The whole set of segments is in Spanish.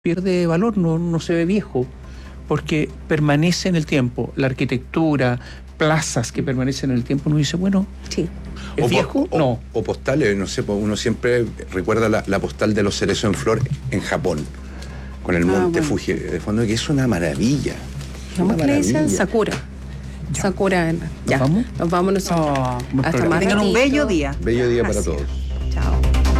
pierde valor, no se ve viejo, porque permanece en el tiempo. La arquitectura, plazas que permanecen en el tiempo, uno dice, bueno, sí. ¿es viejo? No. O postales, no sé, uno siempre recuerda la postal de los cerezos en flor en Japón, con el monte Fuji de fondo, que es una maravilla. ¿Cómo que le dicen? Sakura. Ya. Sakura. Ya. ¿Nos vamos nosotros. Hasta más. Tengan un bello día. Bello día para todos. Chao.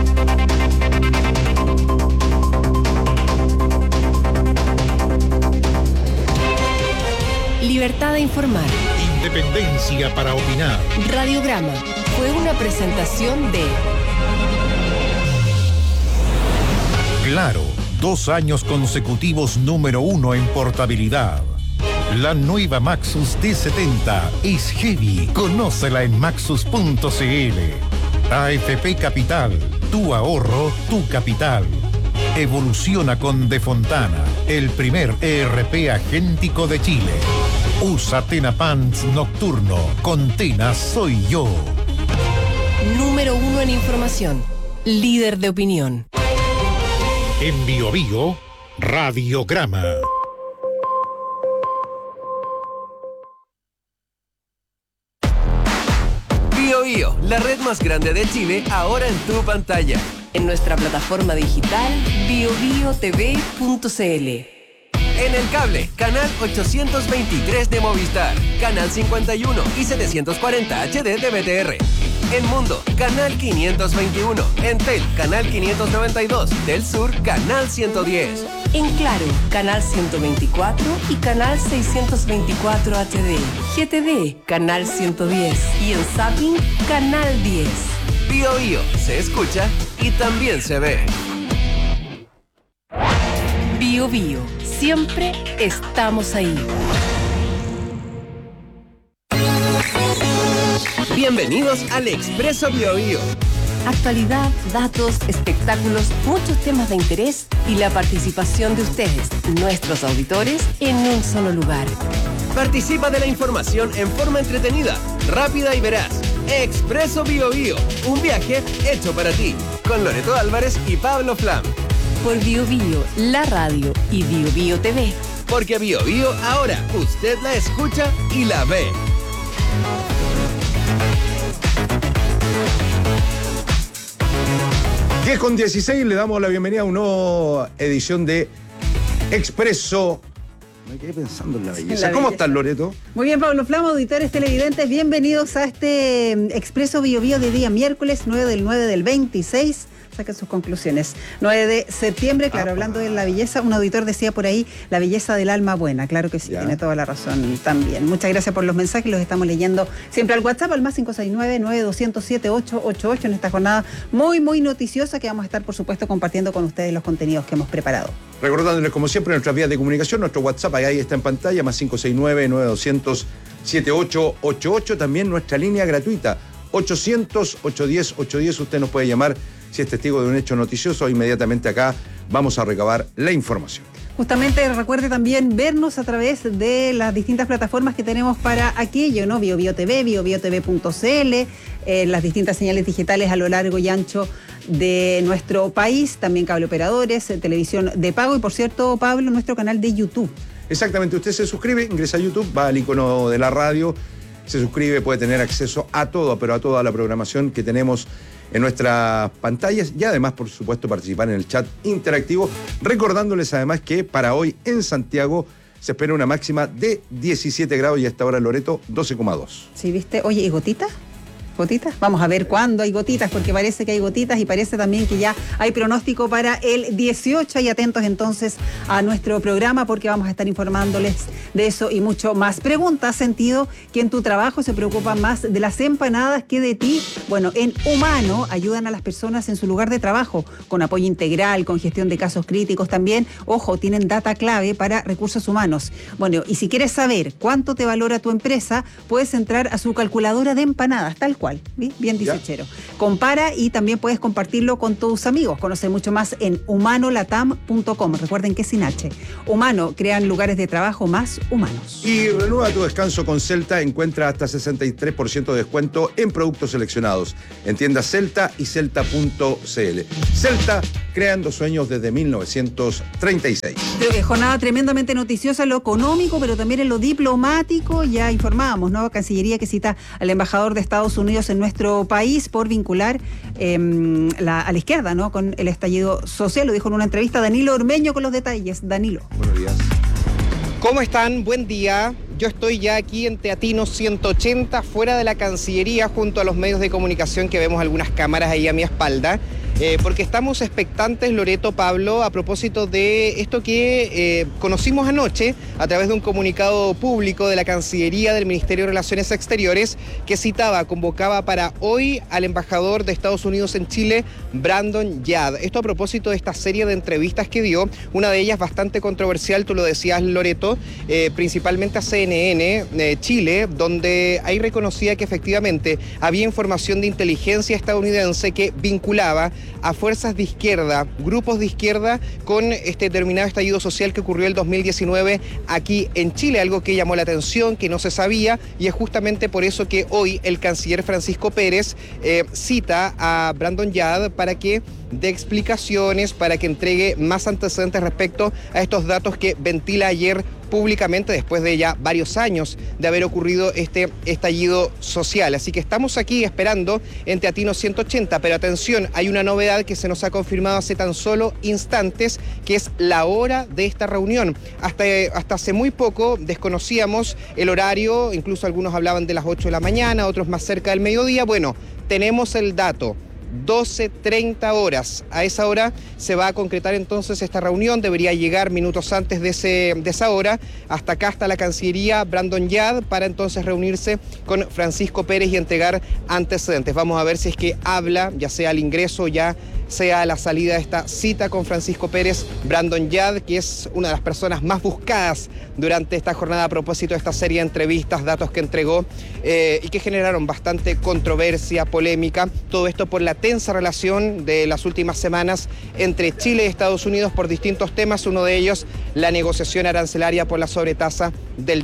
Libertad de informar. Independencia para opinar. Radiograma fue una presentación de Claro, 2 años consecutivos número 1 en portabilidad. La nueva Maxus D70 es heavy. Conócela en maxus.cl. AFP Capital, tu ahorro, tu capital. Evoluciona con De Fontana, el primer ERP agéntico de Chile. Usa Tena Pants Nocturno. Con Tena soy yo. número 1 en información. Líder de opinión. En Bio Bio, Radiograma. Bio Bio, la red más grande de Chile, ahora en tu pantalla. En nuestra plataforma digital biobiotv.cl. En el cable, canal 823 de Movistar, canal 51 y 740 HD de BTR. En Mundo, canal 521. En Tel, canal 592. Del Sur, canal 110. En Claro, canal 124 y canal 624 HD. GTD, canal 110. Y en Zapping, canal 10. Bio Bio, se escucha y también se ve. Bio Bio, siempre estamos ahí. Bienvenidos al Expreso Bio Bio. Actualidad, datos, espectáculos, muchos temas de interés y la participación de ustedes, nuestros auditores, en un solo lugar. Participa de la información en forma entretenida, rápida y veraz. Expreso Bio Bio, un viaje hecho para ti. Con Loreto Álvarez y Pablo Flam. Por Bio Bio, la radio y Bio Bio TV. Porque Bio Bio ahora usted la escucha y la ve. Con 16 le damos la bienvenida a una nueva edición de Expreso. Me quedé pensando en la belleza. ¿Cómo estás, Loreto? Muy bien, Pablo Flama, auditores televidentes, bienvenidos a este Expreso Bio Bio de día miércoles 9 del 26. Saquen sus conclusiones. 9 de septiembre, claro, hablando de la belleza, un auditor decía por ahí, la belleza del alma buena. Claro que sí, tiene toda la razón también. Muchas gracias por los mensajes, los estamos leyendo siempre al WhatsApp, al más 569-9207-888 en esta jornada muy, muy noticiosa que vamos a estar, por supuesto, compartiendo con ustedes los contenidos que hemos preparado. Recordándoles, como siempre, nuestras vías de comunicación, nuestro WhatsApp, ahí está en pantalla, más 569-9200-7888, también nuestra línea gratuita, 800-810-810, usted nos puede llamar si es testigo de un hecho noticioso, inmediatamente acá vamos a recabar la información. Justamente recuerde también vernos a través de las distintas plataformas que tenemos para aquello, ¿no? Bio Bio TV, biobiotv.cl, las distintas señales digitales a lo largo y ancho de nuestro país, también cable operadores, televisión de pago y, por cierto, Pablo, nuestro canal de YouTube. Exactamente, usted se suscribe, ingresa a YouTube, va al icono de la radio, se suscribe, puede tener acceso a todo, pero a toda la programación que tenemos en nuestras pantallas y además, por supuesto, participar en el chat interactivo, recordándoles además que para hoy en Santiago se espera una máxima de 17 grados y hasta ahora Loreto 12,2. Sí, ¿viste? Oye, ¿y gotitas? ¿Gotitas? Vamos a ver cuándo hay gotitas, porque parece que hay gotitas y parece también que ya hay pronóstico para el 18 y atentos entonces a nuestro programa porque vamos a estar informándoles de eso y mucho más. Pregunta, ¿has sentido que en tu trabajo se preocupan más de las empanadas que de ti? Bueno, en Humano ayudan a las personas en su lugar de trabajo con apoyo integral, con gestión de casos críticos también. Ojo, tienen data clave para recursos humanos. Bueno, y si quieres saber cuánto te valora tu empresa, puedes entrar a su calculadora de empanadas, tal cual, bien dieciochero. Compara y también puedes compartirlo con tus amigos. Conoce mucho más en humanolatam.com. Recuerden que es sin H. Humano, crean lugares de trabajo más humanos. Y renueva tu descanso con Celta. Encuentra hasta 63% de descuento en productos seleccionados en tiendas Celta y Celta.cl. Celta, creando sueños desde 1936. Jornada tremendamente noticiosa en lo económico, pero también en lo diplomático. Ya informábamos, ¿no? Cancillería que cita al embajador de Estados Unidos en nuestro país por vincular a la izquierda, ¿no? Con el estallido social. Lo dijo en una entrevista Danilo Ormeño con los detalles. Danilo. Buenos días. ¿Cómo están? Buen día. Yo estoy ya aquí en Teatino 180, fuera de la Cancillería, junto a los medios de comunicación que vemos algunas cámaras ahí a mi espalda. Porque estamos expectantes, Loreto, Pablo, a propósito de esto que conocimos anoche a través de un comunicado público de la Cancillería del Ministerio de Relaciones Exteriores que convocaba para hoy al embajador de Estados Unidos en Chile, Brandon Yad. Esto a propósito de esta serie de entrevistas que dio, una de ellas bastante controversial, tú lo decías, Loreto, principalmente a CNN Chile, donde ahí reconocía que efectivamente había información de inteligencia estadounidense que vinculaba a fuerzas de izquierda, grupos de izquierda, con este determinado estallido social que ocurrió el 2019 aquí en Chile, algo que llamó la atención, que no se sabía, y es justamente por eso que hoy el canciller Francisco Pérez cita a Brandon Yad para que dé explicaciones, para que entregue más antecedentes respecto a estos datos que ventila ayer públicamente después de ya varios años de haber ocurrido este estallido social. Así que estamos aquí esperando en Teatino 180, pero atención, hay una novedad que se nos ha confirmado hace tan solo instantes, que es la hora de esta reunión. Hasta hace muy poco desconocíamos el horario, incluso algunos hablaban de las 8 de la mañana, otros más cerca del mediodía. Bueno, tenemos el dato. 12:30 horas. A esa hora se va a concretar entonces esta reunión. Debería llegar minutos antes de esa hora. Hasta acá está la Cancillería, Brandon Yad, para entonces reunirse con Francisco Pérez y entregar antecedentes. Vamos a ver si es que habla, ya sea al ingreso, ya sea a la salida de esta cita con Francisco Pérez, Brandon Yad, que es una de las personas más buscadas durante esta jornada a propósito de esta serie de entrevistas, datos que entregó y que generaron bastante controversia, polémica. Todo esto por la tensa relación de las últimas semanas entre Chile y Estados Unidos por distintos temas, uno de ellos la negociación arancelaria por la sobretasa del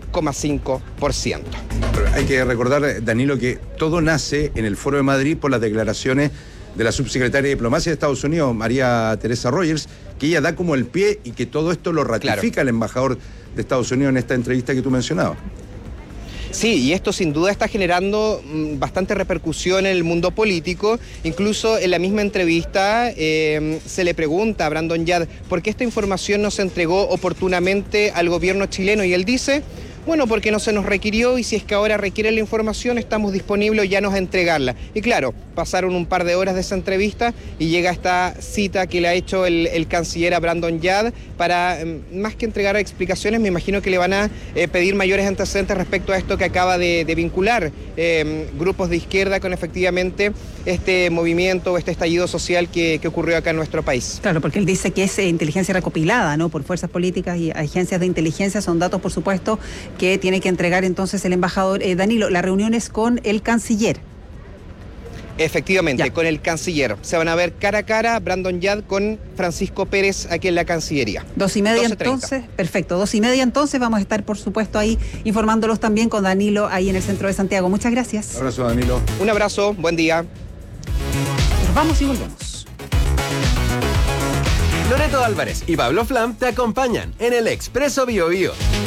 12,5%. Hay que recordar, Danilo, que todo nace en el Foro de Madrid por las declaraciones de la subsecretaria de Diplomacia de Estados Unidos, María Teresa Rogers, que ella da como el pie y que todo esto lo ratifica el embajador de Estados Unidos en esta entrevista que tú mencionabas. Sí, y esto sin duda está generando bastante repercusión en el mundo político. Incluso en la misma entrevista se le pregunta a Brandon Yad por qué esta información no se entregó oportunamente al gobierno chileno, y él dice: bueno, porque no se nos requirió, y si es que ahora requiere la información, estamos disponibles ya a entregarla. Y claro, pasaron un par de horas de esa entrevista y llega esta cita que le ha hecho el canciller a Brandon Yad para, más que entregar explicaciones, me imagino que le van a pedir mayores antecedentes respecto a esto que acaba de vincular grupos de izquierda con efectivamente este movimiento, este estallido social que ocurrió acá en nuestro país. Claro, porque él dice que es inteligencia recopilada, ¿no?, por fuerzas políticas y agencias de inteligencia. Son datos, por supuesto, que tiene que entregar entonces el embajador. Danilo, la reunión es con el canciller. Efectivamente, ya, con el canciller. Se van a ver cara a cara Brandon Yad con Francisco Pérez aquí en la Cancillería. 2:30 entonces, perfecto, 2:30 entonces vamos a estar, por supuesto, ahí informándolos también con Danilo ahí en el centro de Santiago. Muchas gracias. Un abrazo, Danilo. Un abrazo, buen día. Nos vamos y volvemos. Loreto Álvarez y Pablo Flam te acompañan en el Expreso Bio Bio.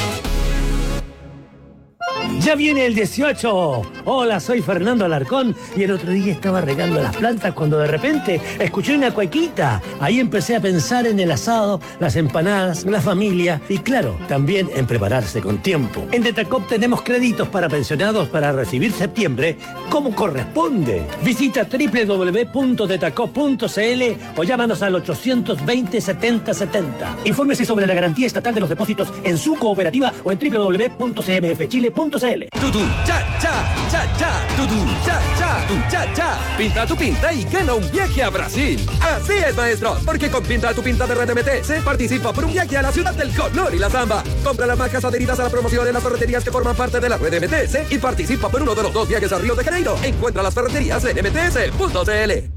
¡Ya viene el 18! Hola, soy Fernando Alarcón y el otro día estaba regando las plantas cuando de repente escuché una cuequita. Ahí empecé a pensar en el asado, las empanadas, la familia y claro, también en prepararse con tiempo. En Detacop tenemos créditos para pensionados para recibir septiembre como corresponde. Visita www.detacop.cl o llámanos al 820-7070. Infórmese sobre la garantía estatal de los depósitos en su cooperativa o en www.cmfchile.cl. Tutu, cha, cha, cha, cha, tutu, cha, cha, tu, cha, cha. Pinta tu pinta y gana un viaje a Brasil. Así es, maestro, porque con Pinta tu pinta de RDMT se participa por un viaje a la ciudad del color y la samba. Compra las marcas adheridas a la promoción en las ferreterías que forman parte de la red MTS y participa por uno de los 2 viajes a Río de Janeiro. Encuentra las ferreterías en mts.cl.